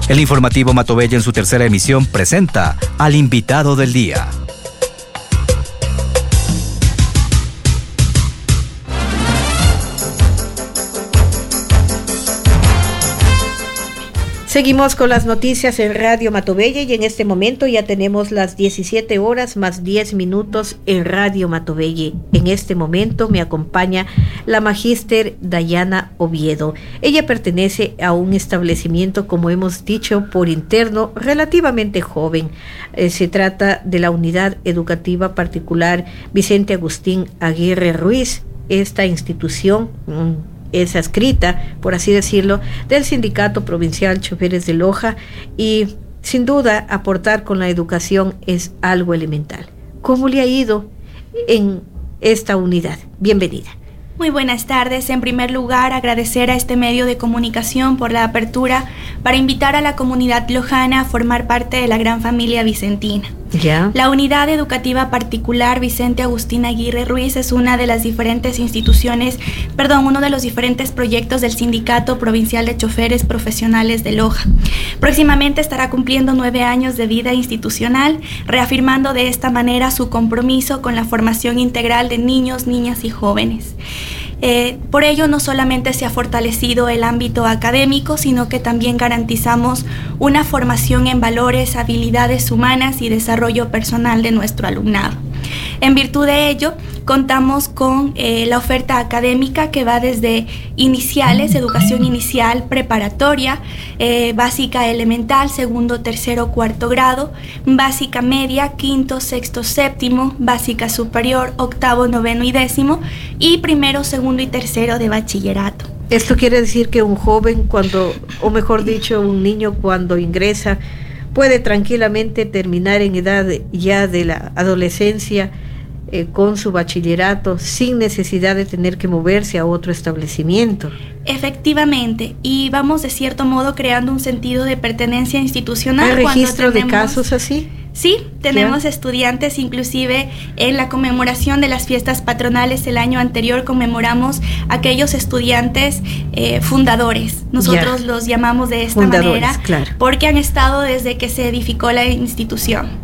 El informativo Matobella en su tercera emisión presenta al invitado del día. Seguimos con las noticias en Radio Matobella y en este momento ya tenemos las 17 horas más 10 minutos en Radio Matobella. En este momento me acompaña la magíster Dayana Oviedo. Ella pertenece a un establecimiento, como hemos dicho, por interno relativamente joven. Se trata de la Unidad Educativa Particular Vicente Agustín Aguirre Ruiz. Esta institución es adscrita, por así decirlo, del Sindicato Provincial Choferes de Loja y sin duda aportar con la educación es algo elemental. ¿Cómo le ha ido en esta unidad? Bienvenida. Muy buenas tardes. En primer lugar, agradecer a este medio de comunicación por la apertura para invitar a la comunidad lojana a formar parte de la gran familia vicentina. ¿Ya? La Unidad Educativa Particular Vicente Agustín Aguirre Ruiz es uno de los diferentes proyectos del Sindicato Provincial de Choferes Profesionales de Loja. Próximamente estará cumpliendo 9 años de vida institucional, reafirmando de esta manera su compromiso con la formación integral de niños, niñas y jóvenes. Por ello no solamente se ha fortalecido el ámbito académico, sino que también garantizamos una formación en valores, habilidades humanas y desarrollo personal de nuestro alumnado. En virtud de ello, contamos con la oferta académica que va desde iniciales, educación inicial, preparatoria, básica elemental, segundo, tercero, cuarto grado, básica media, quinto, sexto, séptimo, básica superior, octavo, noveno y décimo, y primero, segundo y tercero de bachillerato. Esto quiere decir que un joven un niño cuando ingresa puede tranquilamente terminar en edad ya de la adolescencia con su bachillerato sin necesidad de tener que moverse a otro establecimiento. Efectivamente, y vamos de cierto modo creando un sentido de pertenencia institucional. ¿Hay registro de casos así? Sí, tenemos estudiantes, inclusive en la conmemoración de las fiestas patronales el año anterior conmemoramos aquellos estudiantes fundadores. Nosotros los llamamos de esta manera, claro, porque han estado desde que se edificó la institución.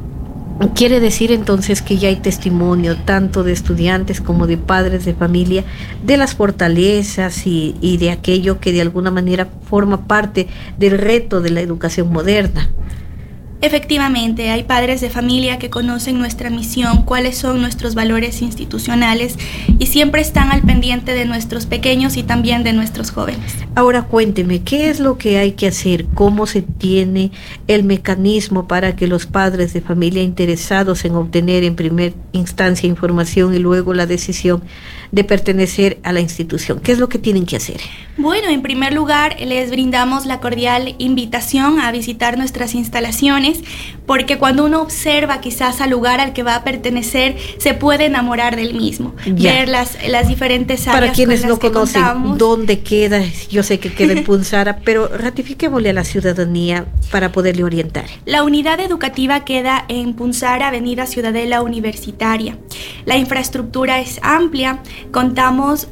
Quiere decir entonces que ya hay testimonio tanto de estudiantes como de padres de familia de las fortalezas y de aquello que de alguna manera forma parte del reto de la educación moderna. Efectivamente, hay padres de familia que conocen nuestra misión, cuáles son nuestros valores institucionales y siempre están al pendiente de nuestros pequeños y también de nuestros jóvenes. Ahora cuénteme, ¿qué es lo que hay que hacer? ¿Cómo se tiene el mecanismo para que los padres de familia interesados en obtener en primera instancia información y luego la decisión de pertenecer a la institución? ¿Qué es lo que tienen que hacer? Bueno, en primer lugar, les brindamos la cordial invitación a visitar nuestras instalaciones, porque cuando uno observa quizás al lugar al que va a pertenecer, se puede enamorar del mismo. Ya. Ver las diferentes áreas. Para quienes no conocen, contamos. ¿Dónde queda? Yo sé que queda en Punzara, pero ratifiquémosle a la ciudadanía para poderle orientar. La unidad educativa queda en Punzara, Avenida Ciudadela Universitaria. La infraestructura es amplia, contamos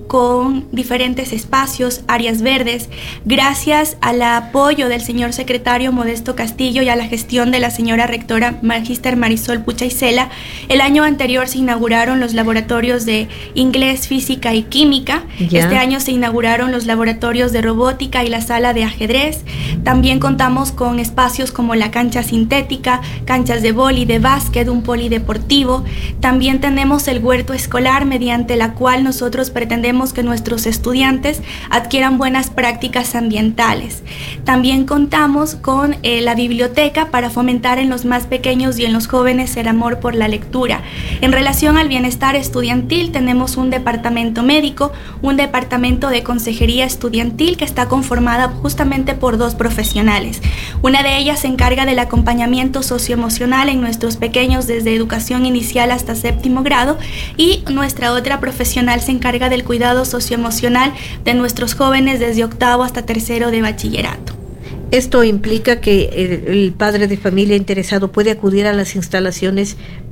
con diferentes espacios, áreas verdes. Gracias al apoyo del señor secretario Modesto Castillo y a la gestión de la señora rectora magíster Marisol Pucha Isela, el año anterior se inauguraron los laboratorios de inglés, física y química. Ya. Este año se inauguraron los laboratorios de robótica y la sala de ajedrez. También contamos con espacios como la cancha sintética, canchas de vóley, de básquet, un polideportivo. También tenemos el huerto escolar, mediante la cual nosotros pretendemos que nuestros estudiantes adquieran buenas prácticas ambientales. También contamos con la biblioteca para fomentar en los más pequeños y en los jóvenes el amor por la lectura. En relación al bienestar estudiantil, tenemos un departamento médico, un departamento de consejería estudiantil que está conformada justamente por 2 profesionales. Una de ellas se encarga del acompañamiento socioemocional en nuestros pequeños desde educación inicial hasta 7º grado y nuestra otra profesional se encarga del cuidado socioemocional de nuestros jóvenes desde 8º hasta 3º de bachillerato. Esto implica que el padre de familia interesado puede acudir a las instalaciones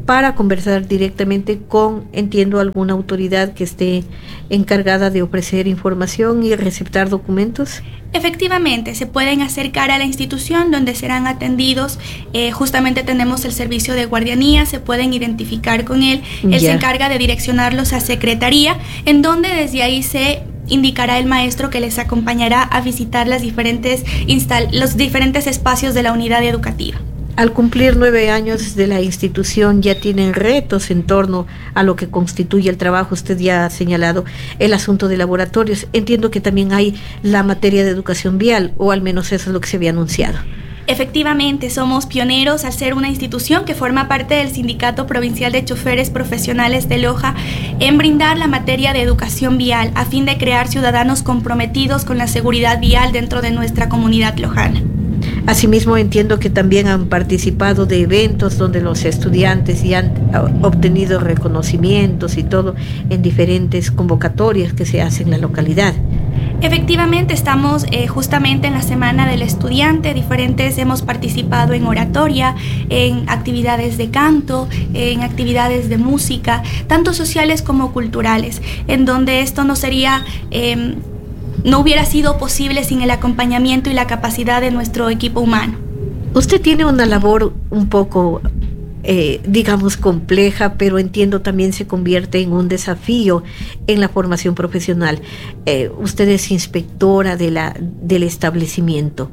para conversar directamente con, entiendo, alguna autoridad que esté encargada de ofrecer información y receptar documentos? Efectivamente, se pueden acercar a la institución donde serán atendidos. Justamente tenemos el servicio de guardianía, se pueden identificar con él. Él se encarga de direccionarlos a secretaría, en donde desde ahí se indicará el maestro que les acompañará a visitar los diferentes espacios de la unidad educativa. Al cumplir 9 años de la institución, ya tienen retos en torno a lo que constituye el trabajo. Usted ya ha señalado el asunto de laboratorios. Entiendo que también hay la materia de educación vial, o al menos eso es lo que se había anunciado. Efectivamente, somos pioneros al ser una institución que forma parte del Sindicato Provincial de Choferes Profesionales de Loja en brindar la materia de educación vial a fin de crear ciudadanos comprometidos con la seguridad vial dentro de nuestra comunidad lojana. Asimismo, entiendo que también han participado de eventos donde los estudiantes ya han obtenido reconocimientos y todo en diferentes convocatorias que se hacen en la localidad. Efectivamente, estamos justamente en la Semana del Estudiante. Hemos participado en oratoria, en actividades de canto, en actividades de música, tanto sociales como culturales, en donde esto no hubiera sido posible sin el acompañamiento y la capacidad de nuestro equipo humano. Usted tiene una labor un poco, digamos, compleja, pero entiendo también se convierte en un desafío en la formación profesional. Usted es inspectora del establecimiento.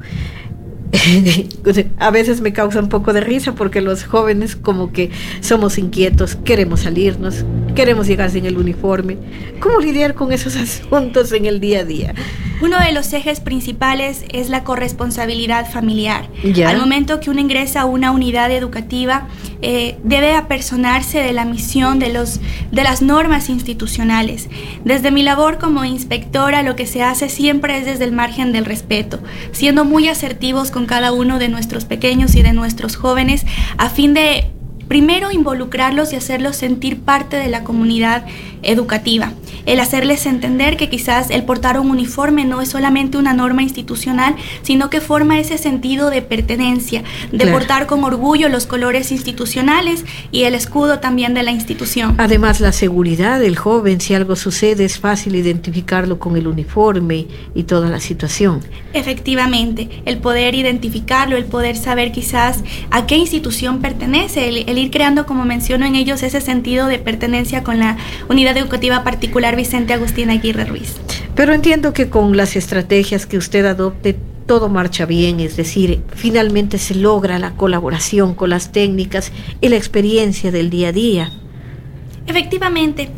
A veces me causa un poco de risa porque los jóvenes como que somos inquietos, queremos salirnos, queremos llegar sin el uniforme. ¿Cómo lidiar con esos asuntos en el día a día? Uno de los ejes principales es la corresponsabilidad familiar. ¿Ya? Al momento que uno ingresa a una unidad educativa, debe apersonarse de la misión de las normas institucionales. Desde mi labor como inspectora, lo que se hace siempre es desde el margen del respeto, siendo muy asertivos con cada uno de nuestros pequeños y de nuestros jóvenes, a fin de primero involucrarlos y hacerlos sentir parte de la comunidad educativa. El hacerles entender que quizás el portar un uniforme no es solamente una norma institucional, sino que forma ese sentido de pertenencia, de Claro. portar con orgullo los colores institucionales y el escudo también de la institución. Además, la seguridad del joven, si algo sucede, es fácil identificarlo con el uniforme y toda la situación. Efectivamente, el poder identificarlo, el poder saber quizás a qué institución pertenece, el ir creando, como menciono en ellos, ese sentido de pertenencia con la unidad educativa particular Vicente Agustín Aguirre Ruiz. Pero entiendo que con las estrategias que usted adopte, todo marcha bien, es decir, finalmente se logra la colaboración con las técnicas y la experiencia del día a día. Efectivamente,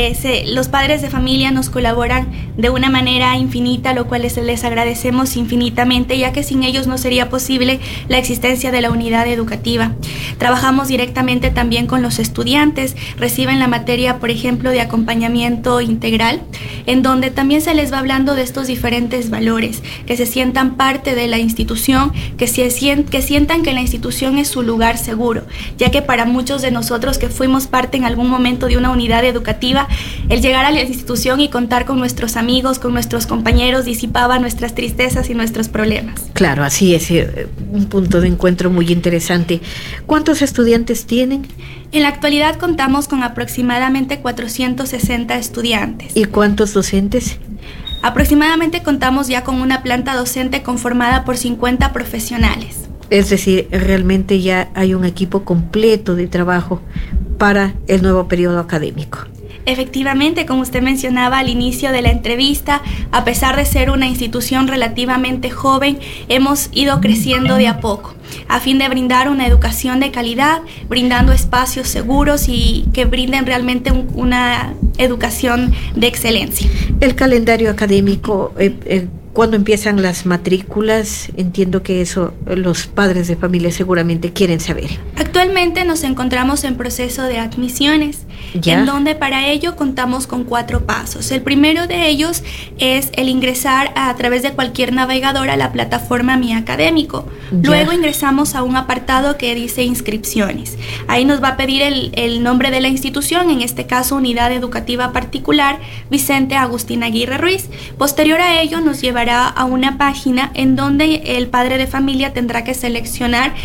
los padres de familia nos colaboran de una manera infinita, lo cual les agradecemos infinitamente, ya que sin ellos no sería posible la existencia de la unidad educativa. Trabajamos directamente también con los estudiantes, reciben la materia, por ejemplo, de acompañamiento integral, en donde también se les va hablando de estos diferentes valores, que se sientan parte de la institución, que sientan que la institución es su lugar seguro, ya que para muchos de nosotros que fuimos parte en algún momento de una unidad educativa, el llegar a la institución y contar con nuestros amigos, con nuestros compañeros, disipaba nuestras tristezas y nuestros problemas. Claro, así es, un punto de encuentro muy interesante. ¿Cuántos estudiantes tienen? En la actualidad contamos con aproximadamente 460 estudiantes. ¿Y cuántos docentes? Aproximadamente contamos ya con una planta docente conformada por 50 profesionales. Es decir, realmente ya hay un equipo completo de trabajo para el nuevo periodo académico. Efectivamente, como usted mencionaba al inicio de la entrevista, a pesar de ser una institución relativamente joven, hemos ido creciendo de a poco, a fin de brindar una educación de calidad, brindando espacios seguros y que brinden realmente una educación de excelencia. El calendario académico, ¿cuándo empiezan las matrículas? Entiendo que eso los padres de familia seguramente quieren saber. Actualmente nos encontramos en proceso de admisiones. en donde para ello contamos con 4 pasos. El primero de ellos es el ingresar a través de cualquier navegador a la plataforma Mi Académico. Luego ingresamos a un apartado que dice inscripciones. Ahí nos va a pedir el nombre de la institución, en este caso Unidad Educativa Particular Vicente Agustín Aguirre Ruiz. Posterior a ello nos llevará a una página en donde el padre de familia tendrá que seleccionar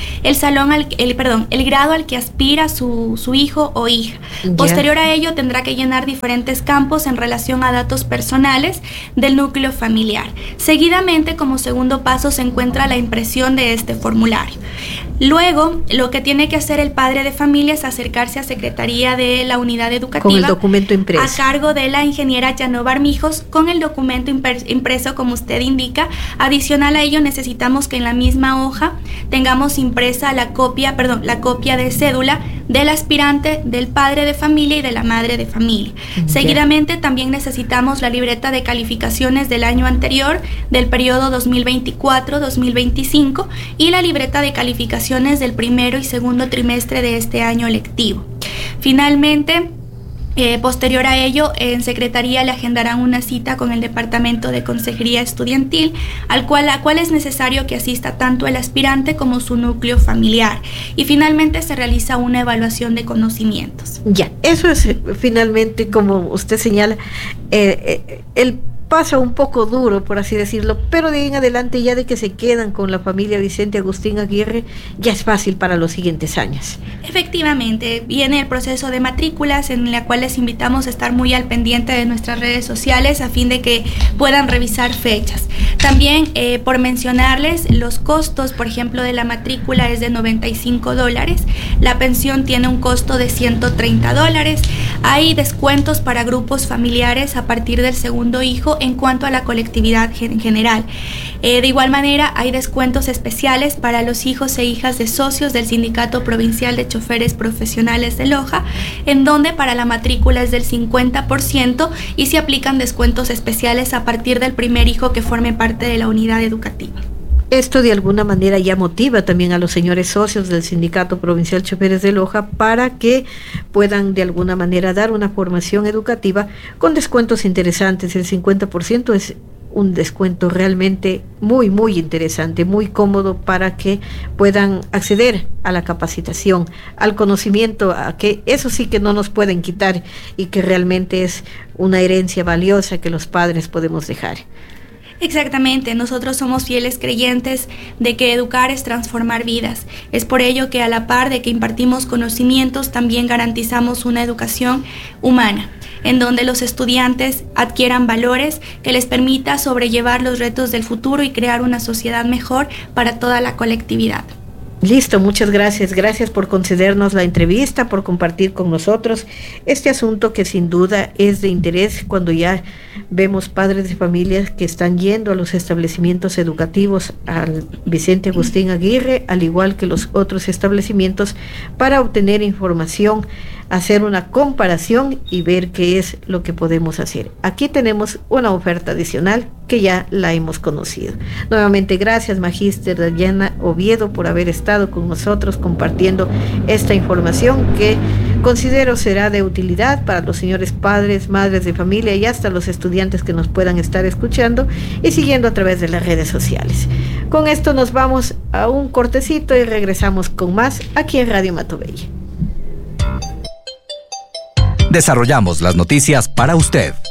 el grado al que aspira su hijo o hija. Posterior a ello tendrá que llenar diferentes campos en relación a datos personales del núcleo familiar. Seguidamente, como segundo paso, se encuentra la impresión de este formulario. Luego, lo que tiene que hacer el padre de familia es acercarse a Secretaría de la Unidad Educativa con el documento impreso, a cargo de la ingeniera Yanova Armijos, con el documento impreso, como usted indica. Adicional a ello, necesitamos que en la misma hoja tengamos impresa la copia de cédula del aspirante, del padre de familia y de la madre de familia. Seguidamente, también necesitamos la libreta de calificaciones del año anterior, del periodo 2024-2025, y la libreta de calificaciones del primero y segundo trimestre de este año lectivo. Finalmente, posterior a ello, en Secretaría le agendarán una cita con el Departamento de Consejería Estudiantil, la cual es necesario que asista tanto el aspirante como su núcleo familiar. Y finalmente se realiza una evaluación de conocimientos. Eso es finalmente, como usted señala, el paso un poco duro, por así decirlo, pero de ahí en adelante, ya de que se quedan con la familia Vicente Agustín Aguirre, ya es fácil para los siguientes años. Efectivamente, viene el proceso de matrículas, en la cual les invitamos a estar muy al pendiente de nuestras redes sociales a fin de que puedan revisar fechas. También, por mencionarles, los costos, por ejemplo, de la matrícula es de $95, la pensión tiene un costo de $130, hay descuentos para grupos familiares a partir del segundo hijo en cuanto a la colectividad en general. De igual manera, hay descuentos especiales para los hijos e hijas de socios del Sindicato Provincial de Choferes Profesionales de Loja, en donde para la matrícula es del 50% y se aplican descuentos especiales a partir del primer hijo que forme parte de la unidad educativa. Esto de alguna manera ya motiva también a los señores socios del Sindicato Provincial Choferes de Loja para que puedan de alguna manera dar una formación educativa con descuentos interesantes. El 50% es un descuento realmente muy, muy interesante, muy cómodo para que puedan acceder a la capacitación, al conocimiento, a que eso sí que no nos pueden quitar y que realmente es una herencia valiosa que los padres podemos dejar. Exactamente, nosotros somos fieles creyentes de que educar es transformar vidas. Es por ello que a la par de que impartimos conocimientos, también garantizamos una educación humana, en donde los estudiantes adquieran valores que les permita sobrellevar los retos del futuro y crear una sociedad mejor para toda la colectividad. Listo, muchas gracias. Gracias por concedernos la entrevista, por compartir con nosotros este asunto que sin duda es de interés cuando ya vemos padres de familias que están yendo a los establecimientos educativos al Vicente Agustín Aguirre, al igual que los otros establecimientos, para obtener información, hacer una comparación y ver qué es lo que podemos hacer. Aquí tenemos una oferta adicional que ya la hemos conocido. Nuevamente, gracias, Magíster Dayana Oviedo, por haber estado con nosotros compartiendo esta información que considero será de utilidad para los señores padres, madres de familia y hasta los estudiantes que nos puedan estar escuchando y siguiendo a través de las redes sociales. Con esto nos vamos a un cortecito y regresamos con más aquí en Radio Matobelle. Desarrollamos las noticias para usted.